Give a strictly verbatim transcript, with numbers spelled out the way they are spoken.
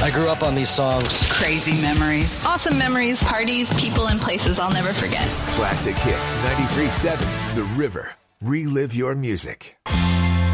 I grew up on these songs. Crazy memories. Awesome memories. Parties, people, and places I'll never forget. Classic Hits ninety-three point seven, The River. Relive your music.